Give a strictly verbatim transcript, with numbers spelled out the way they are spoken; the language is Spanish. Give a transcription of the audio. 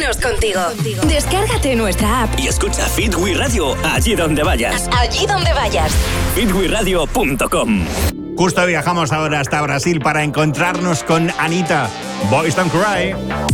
Menos contigo. Descárgate nuestra app y escucha Fit We Radio allí donde vayas. Allí donde vayas. fit we radio punto com. Justo viajamos ahora hasta Brasil para encontrarnos con Anitta. Boys Don't Cry.